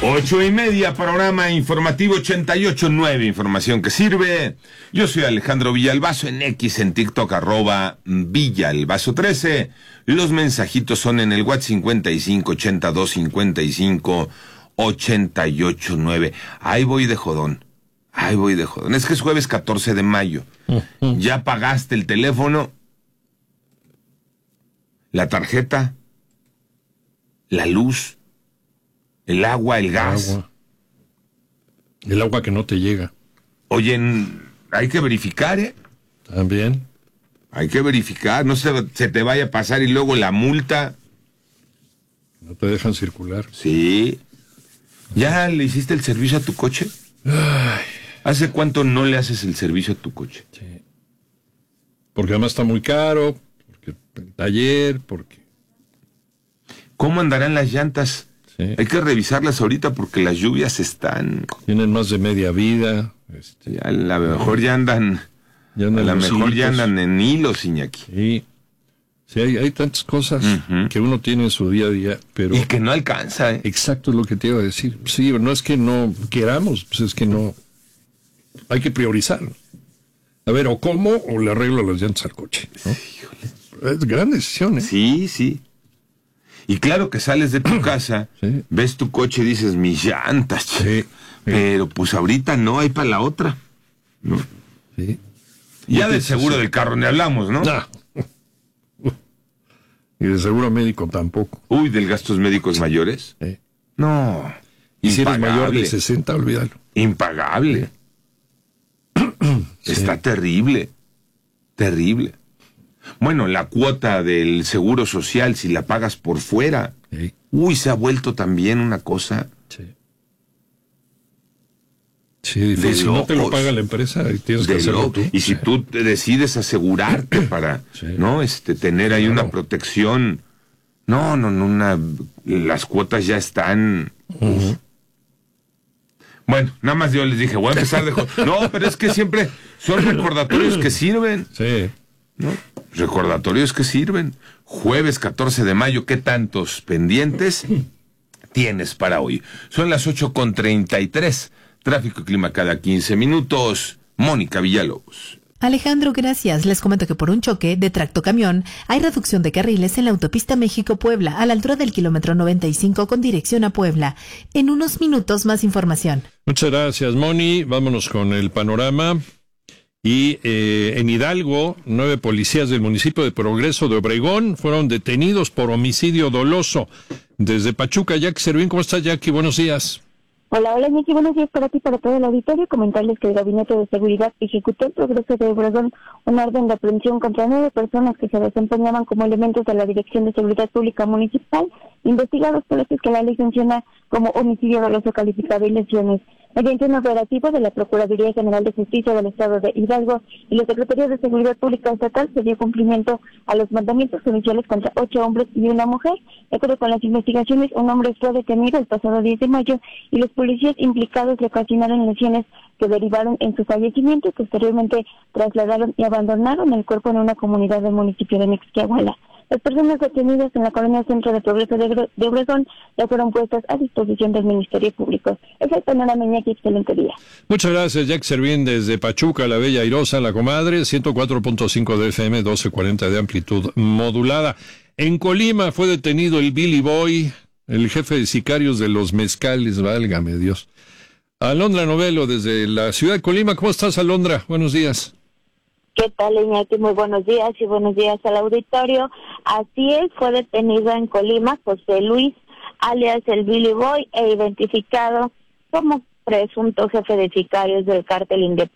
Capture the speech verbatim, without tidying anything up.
Ocho y media, programa informativo ochenta y ocho punto nueve, información que sirve. Yo soy Alejandro Villalbazo, en X, en TikTok, arroba Villalbazo trece. Los mensajitos son en el WhatsApp cincuenta y cinco, ochenta y dos, cincuenta y cinco, ochenta y ocho nueve. Ahí voy de jodón, ahí voy de jodón. Es que es jueves catorce de mayo. Uh-huh. ¿Ya pagaste el teléfono? ¿La tarjeta? ¿La luz? El agua, el gas. Agua. El agua que no te llega. Oye, hay que verificar, ¿eh? También. Hay que verificar, no se, se te vaya a pasar y luego la multa. No te dejan circular. Sí. ¿Ya le hiciste el servicio a tu coche? Ay. ¿Hace cuánto no le haces el servicio a tu coche? Sí. Porque además está muy caro, porque el taller, porque... ¿Cómo andarán las llantas? Sí. Hay que revisarlas ahorita porque las lluvias están... Tienen más de media vida. Este... A lo mejor ya andan... Ya andan a lo mejor hilitos. ya andan en hilos, Iñaki. Sí. Sí, hay, hay tantas cosas uh-huh. que uno tiene en su día a día, pero... Y que no alcanza, ¿eh? Exacto, es lo que te iba a decir. Sí, no es que no queramos, pues es que no... Hay que priorizar. A ver, o como o le arreglo las llantas al coche, ¿no? Híjole. Es gran decisión, ¿eh? Sí, sí. Y claro que sales de tu casa, sí. ves tu coche y dices, mis llantas, sí, sí. Pero pues ahorita no hay para la otra, ¿no? Sí. Ya del seguro sí. del carro ni hablamos, ¿no? No. Y de seguro médico tampoco. Uy, ¿del gastos médicos mayores? Sí. No. Y si eres mayor de sesenta, olvídalo. Impagable. Sí. Está terrible, terrible. Bueno, la cuota del seguro social, si la pagas por fuera, sí. Uy, se ha vuelto también una cosa... Sí. Sí, difícil. Si no te lo paga la empresa, tienes que hacerlo tú. Y si sí. tú te decides asegurarte para, sí. ¿no? Este, tener ahí claro. una protección... No, no, no, una... Las cuotas ya están... Uh-huh. Bueno, nada más yo les dije, voy a empezar de... No, pero es que siempre son recordatorios que sirven. Sí. ¿No? Recordatorios que sirven. Jueves catorce de mayo, ¿qué tantos pendientes tienes para hoy? Son las ocho con treinta y tres. Tráfico y clima cada quince minutos. Mónica Villalobos. Alejandro, gracias. Les comento que por un choque de tractocamión hay reducción de carriles en la autopista México-Puebla, a la altura del kilómetro noventa y cinco con dirección a Puebla. En unos minutos más información. Muchas gracias, Moni. Vámonos con el panorama. Y eh, en Hidalgo, nueve policías del municipio de Progreso de Obregón fueron detenidos por homicidio doloso. Desde Pachuca, Jackie Servín, ¿cómo estás, Jackie? Buenos días. Hola, hola, Nicky, buenos días para ti, para todo el auditorio. Comentarles que el Gabinete de Seguridad ejecutó en Progreso de Obregón una orden de aprehensión contra nueve personas que se desempeñaban como elementos de la Dirección de Seguridad Pública Municipal, investigados por estos que la ley menciona como homicidio doloso calificado y lesiones. Mediante un operativo de la Procuraduría General de Justicia del Estado de Hidalgo y la Secretaría de Seguridad Pública Estatal, se dio cumplimiento a los mandamientos judiciales contra ocho hombres y una mujer. De acuerdo con las investigaciones, un hombre fue detenido el pasado diez de mayo y los policías implicados le ocasionaron lesiones que derivaron en su fallecimiento y posteriormente trasladaron y abandonaron el cuerpo en una comunidad del municipio de Mixquiahuala. Las personas detenidas en la colonia Centro de Progreso de, de Obregón ya fueron puestas a disposición del Ministerio Público. Es el panorama, Iñaki, excelente día. Muchas gracias, Jackie Servín, desde Pachuca, la Bella Airosa, la comadre, ciento cuatro punto cinco de F M, doce cuarenta de amplitud modulada. En Colima fue detenido el Billy Boy, el jefe de sicarios de los mezcales, válgame Dios. Alondra Novelo, desde la ciudad de Colima. ¿Cómo estás, Alondra? Buenos días. ¿Qué tal, Iñaki? Muy buenos días y buenos días al auditorio. Así es, fue detenido en Colima José Luis, alias el Billy Boy, e identificado como presunto jefe de sicarios del cártel